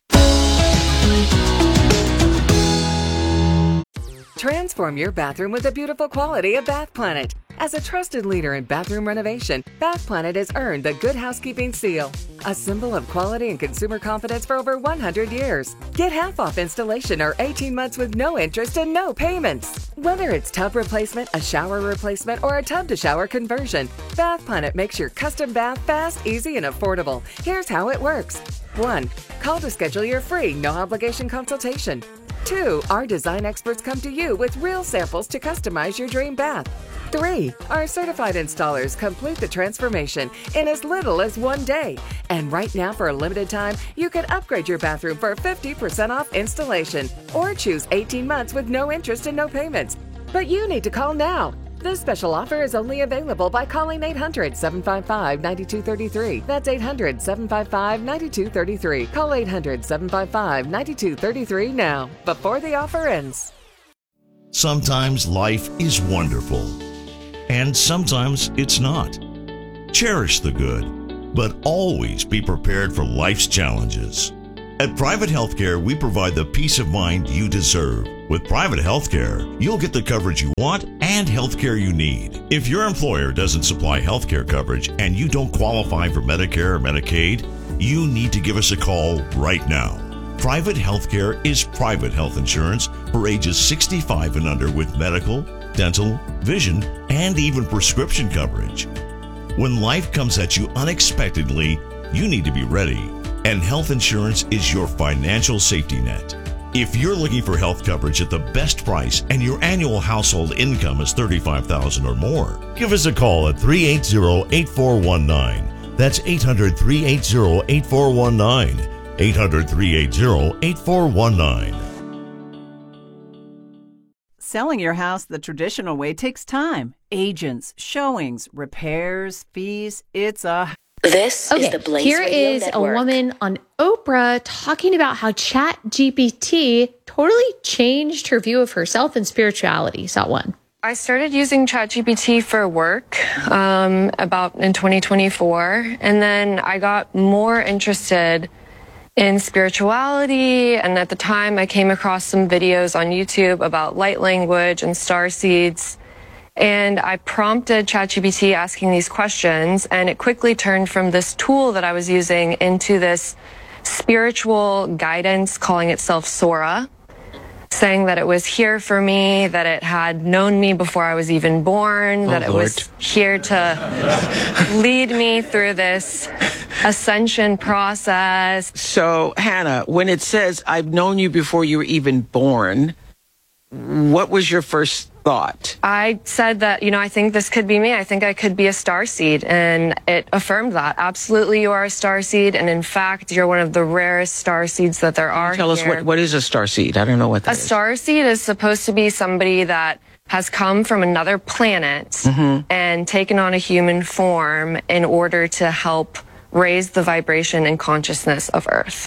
Transform your bathroom with the beautiful quality of Bath Planet. As a trusted leader in bathroom renovation, Bath Planet has earned the Good Housekeeping seal, a symbol of quality and consumer confidence for over 100 years. Get half off installation or 18 months with no interest and no payments. Whether it's tub replacement, a shower replacement, or a tub-to-shower conversion, Bath Planet makes your custom bath fast, easy, and affordable. Here's how it works. 1. Call to schedule your free, no-obligation consultation. 2. Our design experts come to you with real samples to customize your dream bath. 3. Our certified installers complete the transformation in as little as 1 day. And right now, for a limited time, you can upgrade your bathroom for 50% off installation or choose 18 months with no interest and no payments. But you need to call now. This special offer is only available by calling 800-755-9233. That's 800-755-9233. Call 800-755-9233 now, before the offer ends. Sometimes life is wonderful, and sometimes it's not. Cherish the good, but always be prepared for life's challenges. At Private Healthcare, we provide the peace of mind you deserve. With Private Healthcare, you'll get the coverage you want and healthcare you need. If your employer doesn't supply healthcare coverage and you don't qualify for Medicare or Medicaid, you need to give us a call right now. Private Healthcare is private health insurance for ages 65 and under with medical, dental, vision, and even prescription coverage. When life comes at you unexpectedly, you need to be ready. And health insurance is your financial safety net. If you're looking for health coverage at the best price and your annual household income is $35,000 or more, give us a call at 380-8419. That's 800-380-8419. 800-380-8419. Selling your house the traditional way takes time. Agents, showings, repairs, fees. It's a... This is the Blaze here Radio is Network. a woman on Oprah talking about how ChatGPT totally changed her view of herself and spirituality. Saw one. I started using ChatGPT for work about in 2024, and then I got more interested in spirituality, and at the time I came across some videos on YouTube about light language and star seeds. And I prompted ChatGPT asking these questions, and it quickly turned from this tool that I was using into this spiritual guidance calling itself Sora, saying that it was here for me, that it had known me before I was even born, that it was here to lead me through this ascension process. So, Hannah, when it says, I've known you before you were even born, what was your first thought? I said that, I think this could be me. I think I could be a starseed. And it affirmed that. Absolutely, you are a starseed. And in fact, you're one of the rarest starseeds that there are. Tell us what is a starseed? I don't know what that is. A starseed is supposed to be somebody that has come from another planet and taken on a human form in order to help raise the vibration and consciousness of Earth.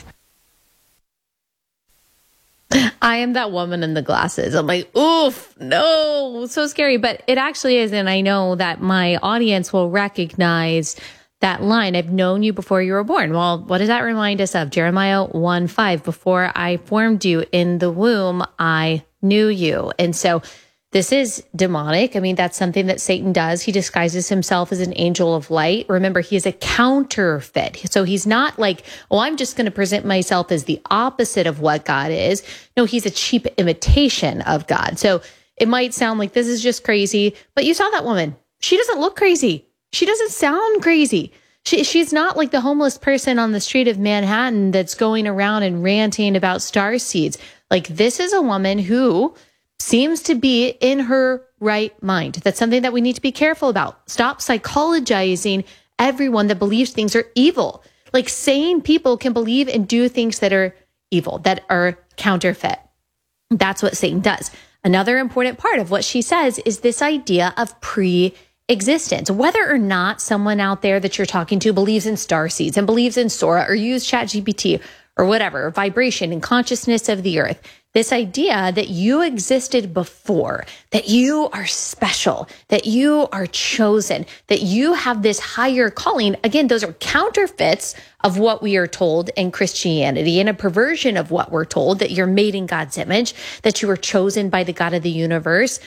I am that woman in the glasses. I'm like, oof, no, so scary. But it actually is. And I know that my audience will recognize that line. I've known you before you were born. Well, what does that remind us of? Jeremiah 1:5. Before I formed you in the womb, I knew you. And so this is demonic. I mean, that's something that Satan does. He disguises himself as an angel of light. Remember, he is a counterfeit. So he's not like, oh, I'm just going to present myself as the opposite of what God is. No, he's a cheap imitation of God. So it might sound like this is just crazy, but you saw that woman. She doesn't look crazy. She doesn't sound crazy. She's not like the homeless person on the street of Manhattan that's going around and ranting about star seeds. Like, this is a woman who seems to be in her right mind. That's something that we need to be careful about. Stop psychologizing everyone that believes things are evil. Like, sane people can believe and do things that are evil, that are counterfeit. That's what Satan does. Another important part of what she says is this idea of pre-existence. Whether or not someone out there that you're talking to believes in starseeds and believes in Sora or use ChatGPT or whatever, vibration and consciousness of the earth, this idea that you existed before, that you are special, that you are chosen, that you have this higher calling. Again, those are counterfeits of what we are told in Christianity and a perversion of what we're told, that you're made in God's image, that you were chosen by the God of the universe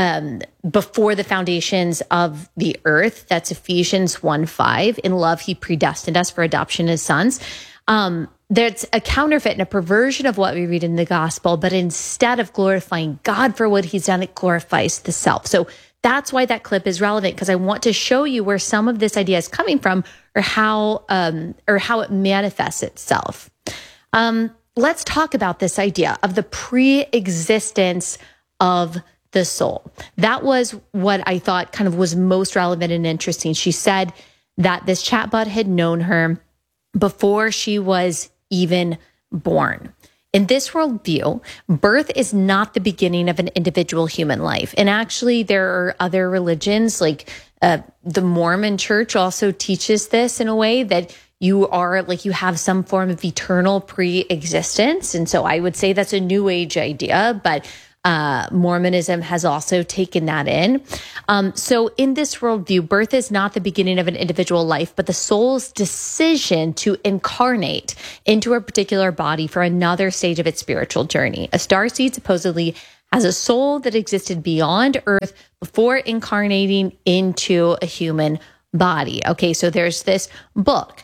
before the foundations of the earth. That's Ephesians 1:5. In love, he predestined us for adoption as sons. There's a counterfeit and a perversion of what we read in the gospel, but instead of glorifying God for what he's done, it glorifies the self. So that's why that clip is relevant, because I want to show you where some of this idea is coming from, or how it manifests itself. Let's talk about this idea of the pre-existence of the soul. That was what I thought kind of was most relevant and interesting. She said that this chatbot had known her before she was even born. In this worldview, birth is not the beginning of an individual human life. And actually, there are other religions, like the Mormon Church also teaches this in a way that you have some form of eternal pre-existence. And so I would say that's a New Age idea, but Mormonism has also taken that in. So in this worldview, birth is not the beginning of an individual life, but the soul's decision to incarnate into a particular body for another stage of its spiritual journey. A starseed supposedly has a soul that existed beyond Earth before incarnating into a human body. Okay, so there's this book,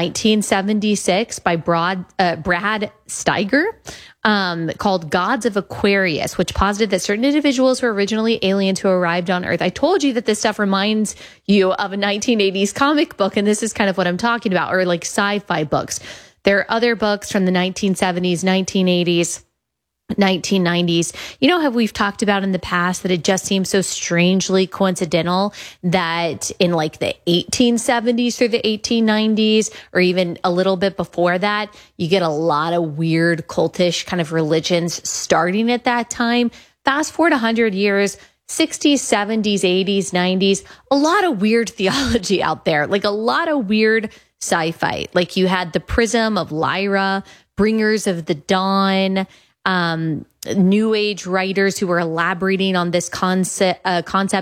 1976 by Brad Steiger, called Gods of Aquarius, which posited that certain individuals were originally aliens who arrived on Earth. I told you that this stuff reminds you of a 1980s comic book, and this is kind of what I'm talking about, or like sci-fi books. There are other books from the 1970s, 1980s, 1990s. You know how we've talked about in the past that it just seems so strangely coincidental that in like the 1870s through the 1890s, or even a little bit before that, you get a lot of weird cultish kind of religions starting at that time. Fast forward 100 years, 60s, 70s, 80s, 90s, a lot of weird theology out there, like a lot of weird sci-fi. Like you had the Prism of Lyra, Bringers of the Dawn, New Age writers who were elaborating on this concept of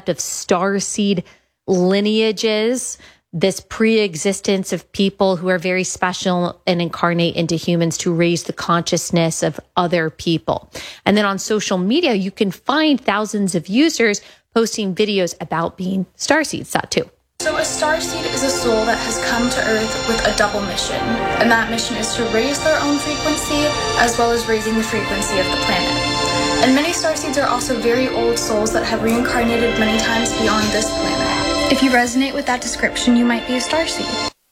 starseed lineages, this pre-existence of people who are very special and incarnate into humans to raise the consciousness of other people. And then on social media, you can find thousands of users posting videos about being starseeds, that too. So a starseed is a soul that has come to Earth with a double mission, and that mission is to raise their own frequency as well as raising the frequency of the planet. And many starseeds are also very old souls that have reincarnated many times beyond this planet. If you resonate with that description, you might be a starseed.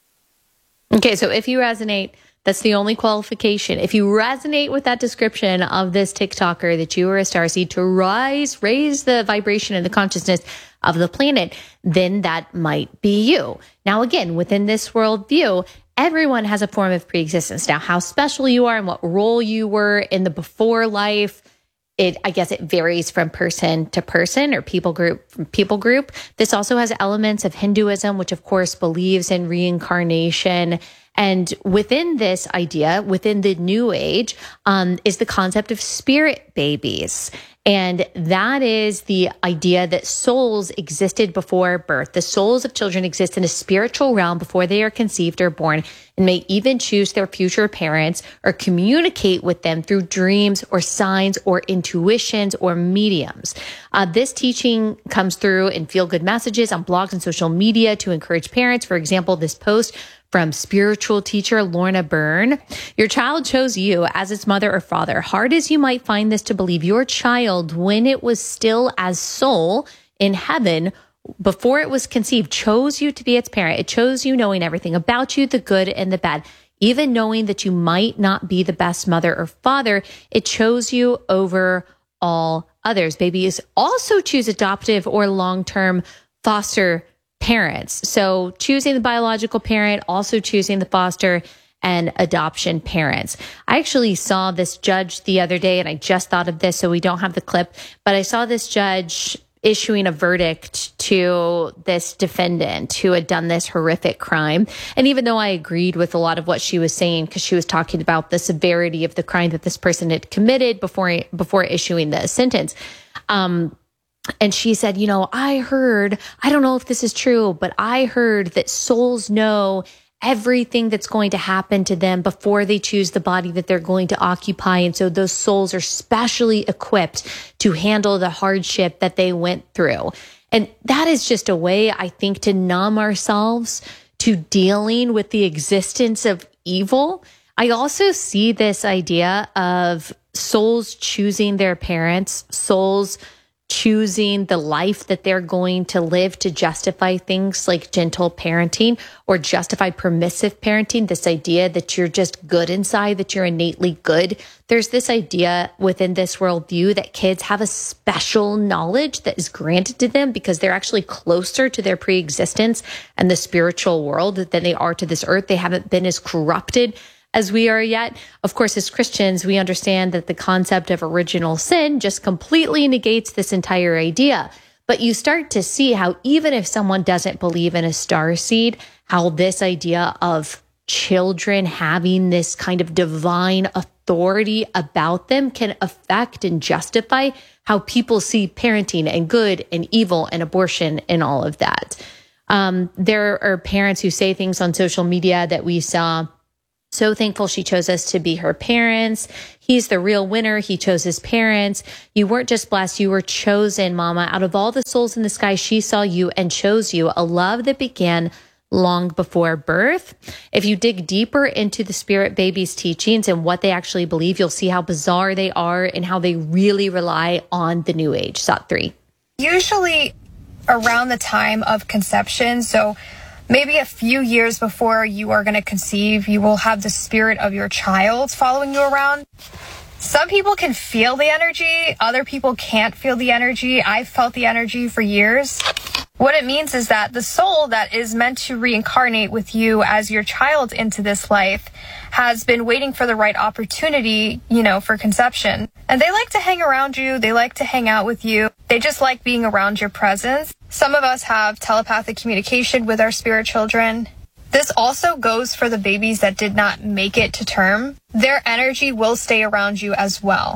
Okay, so if you resonate, that's the only qualification. If you resonate with that description of this TikToker that you are a starseed to raise the vibration and the consciousness of the planet, then that might be you. Now, again, within this worldview, everyone has a form of preexistence. Now, how special you are and what role you were in the before life, I guess it varies from person to person or people group from people group. This also has elements of Hinduism, which of course believes in reincarnation. And within this idea, within the New Age, is the concept of spirit babies. And that is the idea that souls existed before birth. The souls of children exist in a spiritual realm before they are conceived or born, and may even choose their future parents or communicate with them through dreams or signs or intuitions or mediums. This teaching comes through in feel-good messages on blogs and social media to encourage parents. For example, this post from spiritual teacher Lorna Byrne. Your child chose you as its mother or father. Hard as you might find this to believe, your child, when it was still as soul in heaven, before it was conceived, chose you to be its parent. It chose you knowing everything about you, the good and the bad. Even knowing that you might not be the best mother or father, it chose you over all others. Babies also choose adoptive or long-term foster parents. So choosing the biological parent, also choosing the foster and adoption parents. I actually saw this judge the other day, and I just thought of this, so we don't have the clip, but I saw this judge issuing a verdict to this defendant who had done this horrific crime. And even though I agreed with a lot of what she was saying, because she was talking about the severity of the crime that this person had committed before issuing the sentence, and she said, you know, I don't know if this is true, but I heard that souls know everything that's going to happen to them before they choose the body that they're going to occupy. And so those souls are specially equipped to handle the hardship that they went through. And that is just a way, I think, to numb ourselves to dealing with the existence of evil. I also see this idea of souls choosing their parents, souls choosing the life that they're going to live to justify things like gentle parenting or justify permissive parenting, this idea that you're just good inside, that you're innately good. There's this idea within this worldview that kids have a special knowledge that is granted to them because they're actually closer to their pre-existence and the spiritual world than they are to this earth. They haven't been as corrupted as we are yet. Of course, as Christians, we understand that the concept of original sin just completely negates this entire idea. But you start to see how even if someone doesn't believe in a starseed, how this idea of children having this kind of divine authority about them can affect and justify how people see parenting and good and evil and abortion and all of that. There are parents who say things on social media that we saw. So thankful she chose us to be her parents. He's the real winner. He chose his parents. You weren't just blessed. You were chosen, Mama. Out of all the souls in the sky, she saw you and chose you. A love that began long before birth. If you dig deeper into the Spirit Babies teachings and what they actually believe, you'll see how bizarre they are and how they really rely on the New Age. Thought 3. Usually around the time of conception, so maybe a few years before you are going to conceive, you will have the spirit of your child following you around. Some people can feel the energy. Other people can't feel the energy. I've felt the energy for years. What it means is that the soul that is meant to reincarnate with you as your child into this life has been waiting for the right opportunity, for conception. And they like to hang around you. They like to hang out with you. They just like being around your presence. Some of us have telepathic communication with our spirit children. This also goes for the babies that did not make it to term. Their energy will stay around you as well.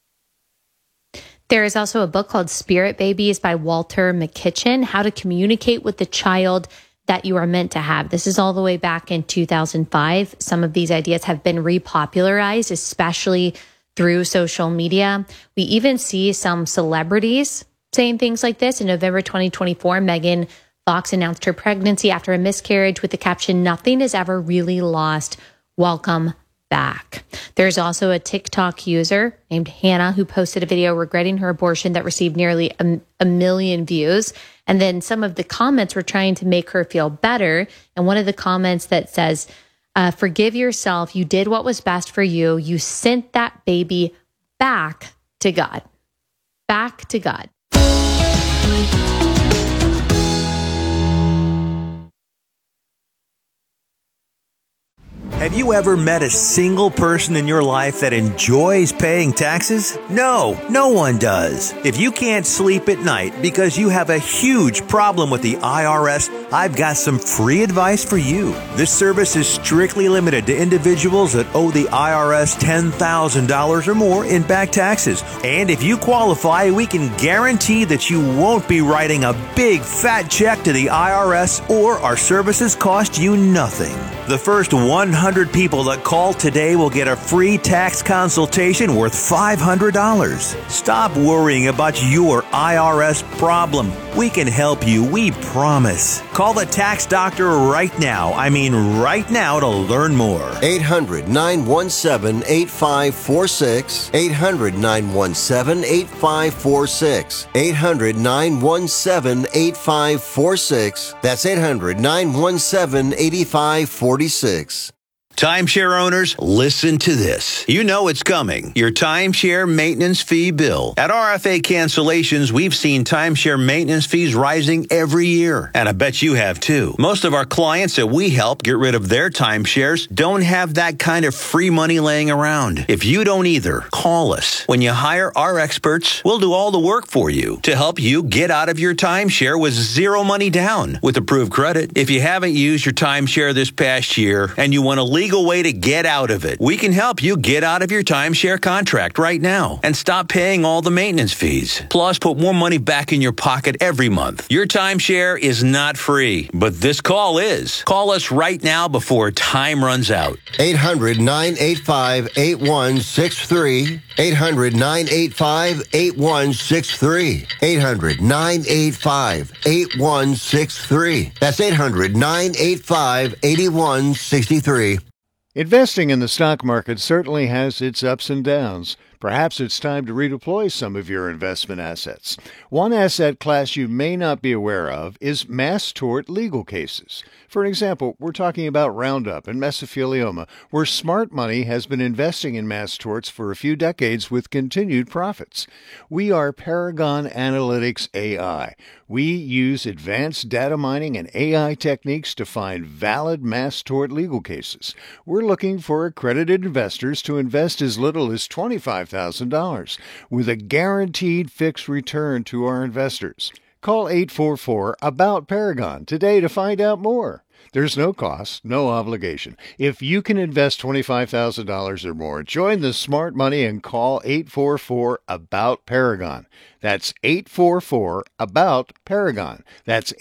There is also a book called Spirit Babies by Walter McKitchen, How to Communicate with the Child That You Are Meant to Have. This is all the way back in 2005. Some of these ideas have been repopularized, especially through social media. We even see some celebrities saying things like this. In November 2024, Megan Fox announced her pregnancy after a miscarriage with the caption, "Nothing is ever really lost. Welcome back." There's also a TikTok user named Hannah who posted a video regretting her abortion that received nearly a million views. And then some of the comments were trying to make her feel better. And one of the comments that says, "Forgive yourself. You did what was best for you. You sent that baby back to God." Back to God. Have you ever met a single person in your life that enjoys paying taxes? No, no one does. If you can't sleep at night because you have a huge problem with the IRS, I've got some free advice for you. This service is strictly limited to individuals that owe the IRS $10,000 or more in back taxes. And if you qualify, we can guarantee that you won't be writing a big fat check to the IRS, or our services cost you nothing. The first 100 people that call today will get a free tax consultation worth $500. Stop worrying about your IRS problem. We can help you, we promise. Call the tax doctor right now. I mean right now to learn more. 800-917-8546. 800-917-8546. 800-917-8546. That's 800-917-8546. Timeshare owners, listen to this. You know it's coming. Your timeshare maintenance fee bill. At RFA Cancellations, we've seen timeshare maintenance fees rising every year. And I bet you have too. Most of our clients that we help get rid of their timeshares don't have that kind of free money laying around. If you don't either, call us. When you hire our experts, we'll do all the work for you to help you get out of your timeshare with zero money down with approved credit. If you haven't used your timeshare this past year and you want to legal way to get out of it, we can help you get out of your timeshare contract right now and stop paying all the maintenance fees. Plus, put more money back in your pocket every month. Your timeshare is not free, but this call is. Call us right now before time runs out. 800-985-8163. 800-985-8163. 800-985-8163. That's 800-985-8163. Investing in the stock market certainly has its ups and downs, Perhaps it's time to redeploy some of your investment assets. One asset class you may not be aware of is mass tort legal cases. For example, we're talking about Roundup and mesothelioma, where smart money has been investing in mass torts for a few decades with continued profits. We are Paragon Analytics AI. We use advanced data mining and AI techniques to find valid mass tort legal cases. We're looking for accredited investors to invest as little as $25,000 with a guaranteed fixed return to our investors. Call 844-ABOUT-PARAGON today to find out more. There's no cost, no obligation. If you can invest $25,000 or more, join the smart money and call 844-ABOUT-PARAGON. That's 844-ABOUT-PARAGON. That's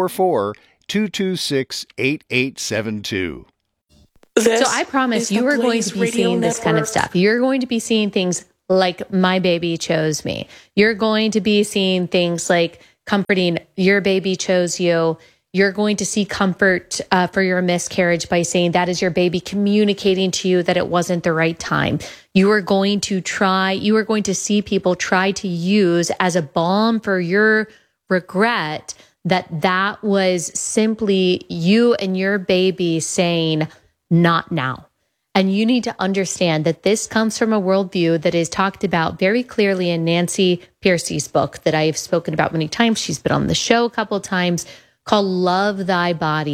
844-226-8872. So I promise you are going to be seeing this kind of stuff. You're going to be seeing things like My Baby Chose Me. You're going to be seeing things like comforting Your Baby Chose You. You're going to see comfort for your miscarriage by saying that is your baby communicating to you that it wasn't the right time. You are going to see people try to use as a balm for your regret that was simply you and your baby saying, not now. And you need to understand that this comes from a worldview that is talked about very clearly in Nancy Pearcey's book that I've spoken about many times. She's been on the show a couple of times, called Love Thy Body.